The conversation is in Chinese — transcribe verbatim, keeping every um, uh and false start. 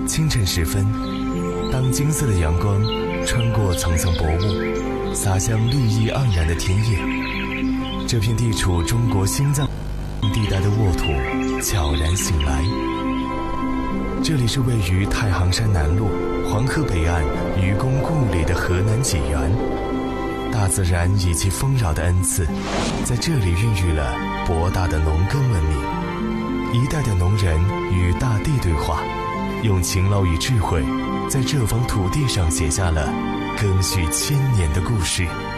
清晨时分，当金色的阳光穿过层层薄雾，洒向绿意盎然的天野，这片地处中国心脏地带的沃土悄然醒来。这里是位于太行山南麓黄河北岸愚公故里的河南济源，大自然以其丰饶的恩赐，在这里孕育了博大的农耕文明。一代的农人与大地对话，用勤劳与智慧，在这方土地上写下了更续千年的故事。